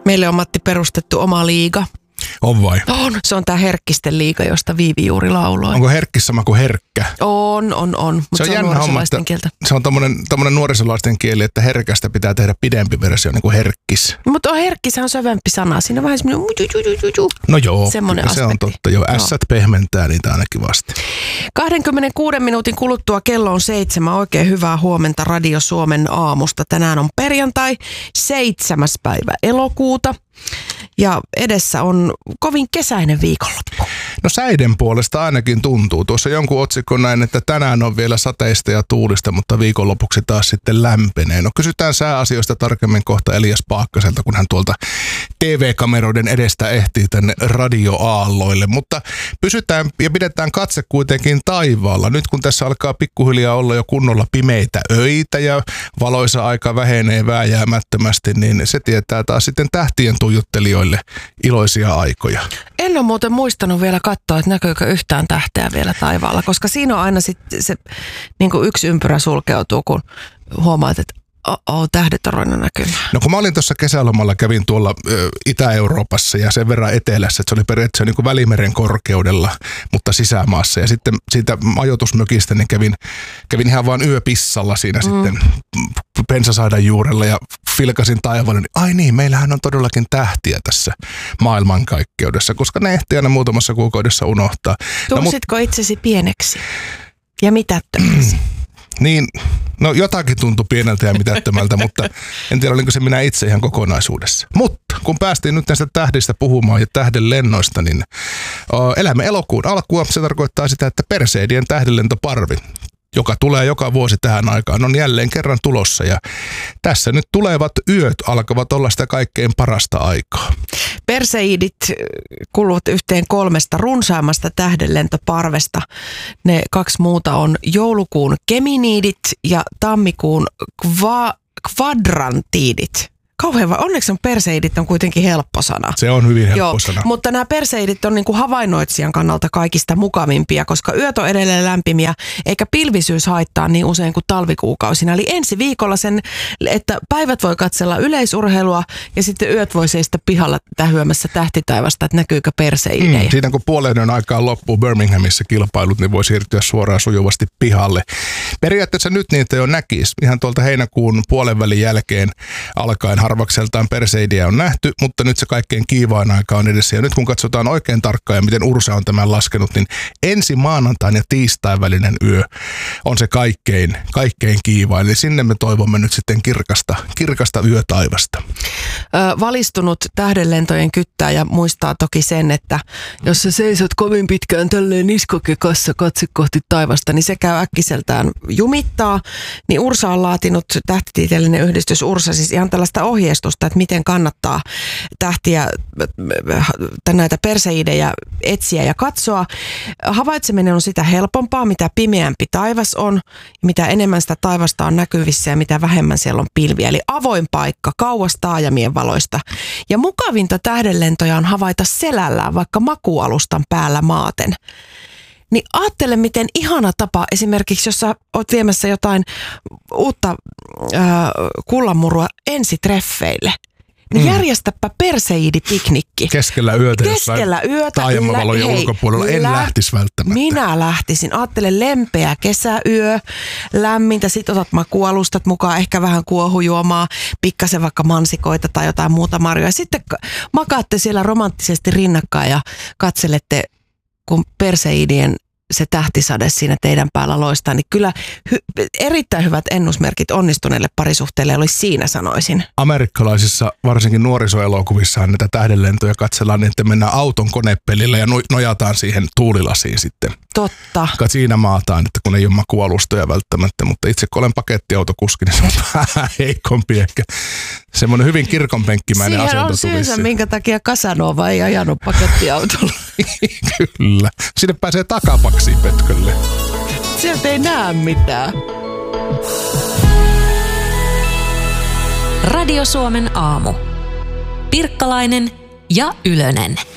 Meille on, Matti, perustettu oma liiga. On vai? On. Se on tää Herkkisten liiga, josta Viivi juuri lauloi. Onko herkkis sama kuin herkkä? On. Mutta se on nuorisolaisten kieltä. Se on tommonen nuorisolaisten kieli, että herkästä pitää tehdä pidempi versio, niin kuin herkkis. Mutta herkkis on syvempi sana. Siinä on vähän semmoinen No joo, semmoinen se on totta. Joo, ässät pehmentää niitä ainakin vasta. 26 minuutin kuluttua kello on 7. Oikein hyvää huomenta Radio Suomen aamusta. Tänään on perjantai 7. päivä elokuuta. Ja edessä on kovin kesäinen viikonloppu. No säiden puolesta ainakin tuntuu. Tuossa jonkun otsikon näin, että tänään on vielä sateista ja tuulista, mutta viikonlopuksi taas sitten lämpenee. No kysytään sääasioista tarkemmin kohta Elias Paakkaselta, kun hän tuolta TV-kameroiden edestä ehtii tänne radioaalloille. Mutta pysytään ja pidetään katse kuitenkin taivaalla. Nyt kun tässä alkaa pikkuhiljaa olla jo kunnolla pimeitä öitä ja valoisa aika vähenee vääjäämättömästi, niin se tietää taas sitten tähtien tuijottelijoille iloisia aikoja. En ole muuten muistanut vielä katsoa, että näkyykö yhtään tähteä vielä taivaalla, koska siinä on aina sitten se niin kuin yksi ympyrä sulkeutuu, kun huomaat, että tähdet on ruvennut näkymään. No kun mä olin tuossa kesälomalla, kävin tuolla Itä-Euroopassa ja sen verran etelässä, että se oli periaatteessa niin kuin Välimeren korkeudella, mutta sisämaassa. Ja sitten siitä majoitusmökistä niin kävin ihan vaan yöpissalla siinä sitten pensasaidan juurella ja filkasin taivaalle. Niin, ai niin, meillähän on todellakin tähtiä tässä maailmankaikkeudessa, koska ne ehtii aina muutamassa kuukaudessa unohtaa. Tunsitko itsesi pieneksi ja mitättömäksi? Niin, no jotakin tuntui pieneltä ja mitättömältä, mutta en tiedä olinko se minä itse ihan kokonaisuudessa. Mutta kun päästiin nyt näistä tähdistä puhumaan ja tähden lennoista, niin elämme elokuun alkua. Se tarkoittaa sitä, että Perseidien tähdenlentoparvi, joka tulee joka vuosi tähän aikaan, on jälleen kerran tulossa. Ja tässä nyt tulevat yöt alkavat olla sitä kaikkein parasta aikaa. Perseidit kuuluvat yhteen 3 runsaimmasta tähdenlentoparvesta. Ne 2 muuta on joulukuun Geminiidit ja tammikuun Kvadrantiidit. Kauhean, onneksi on Perseidit on kuitenkin helppo sana. Se on hyvin helppo sana. Mutta nämä Perseidit on niin kuin havainnoitsijan kannalta kaikista mukavimpia, koska yöt on edelleen lämpimiä, eikä pilvisyys haittaa niin usein kuin talvikuukausina. Eli ensi viikolla sen, että päivät voi katsella yleisurheilua ja sitten yöt voi seistä pihalla tähyämässä tähtitaivasta, että näkyykö Perseidejä. Siitä kun puolen aikaan loppuu Birminghamissa kilpailut, niin voi siirtyä suoraan sujuvasti pihalle. Periaatteessa nyt niitä jo näkisi. Ihan tuolta heinäkuun puolenvälin jälkeen alkaen harvakseltaan Perseidiä on nähty, mutta nyt se kaikkein kiivain aika on edessä. Ja nyt kun katsotaan oikein tarkkaan ja miten Ursa on tämän laskenut, niin ensi maanantain ja tiistain välinen yö on se kaikkein kiivain. Eli sinne me toivomme nyt sitten kirkasta yötaivasta. Valistunut tähdenlentojen kyttäjä muistaa toki sen, että jos sä seisot kovin pitkään tälleen niskokekassa katse kohti taivasta, niin se käy äkkiseltään jumittaa. Niin Ursa on laatinut, tähtitieteellinen yhdistys Ursa, siis ihan tällaista ohjeistusta, että miten kannattaa tähtiä, näitä perseidejä etsiä ja katsoa. Havaitseminen on sitä helpompaa, mitä pimeämpi taivas on, ja mitä enemmän sitä taivasta on näkyvissä ja mitä vähemmän siellä on pilviä. Eli avoin paikka, kauas taajamien valoista. Ja mukavinta tähdenlentoja on havaita selällään, vaikka makuualustan päällä maaten. Niin ajattele, miten ihana tapa esimerkiksi, jos sä oot viemässä jotain uutta kullanmurua ensitreffeille, niin järjestäpä Perseidi-piknikki. Keskellä yötä. Taajamavalojen ulkopuolella en lähtisi välttämättä. Minä lähtisin. Ajattele lempeä kesäyö, lämmintä, sit otat makualustat mukaan, ehkä vähän kuohujuomaa, pikkasen vaikka mansikoita tai jotain muuta marjoja. Sitten makaatte siellä romanttisesti rinnakkain ja katselette, kun Perseidien se tähtisade siinä teidän päällä loistaa, niin kyllä erittäin hyvät ennusmerkit onnistuneelle parisuhteelle olisi siinä, sanoisin. Amerikkalaisissa, varsinkin nuorisoelokuvissa, näitä tähdenlentoja katsellaan, niin että mennään auton konepelillä ja nojataan siihen tuulilasiin sitten. Totta. Siinä maataan, että kun ei ole makualustoja välttämättä, mutta itse kun olen pakettiautokuski, niin se on vähän heikompi ehkä. Semmoinen hyvin kirkonpenkkimäinen asento tulisi. Siihen on syynsä, minkä takia Casanova ei ajanut pakettiautolla. Kyllä. Sinne pääsee takapaksiin pötkölle. Sieltä ei näe mitään. Radio Suomen aamu. Pirkkalainen ja Ylönen.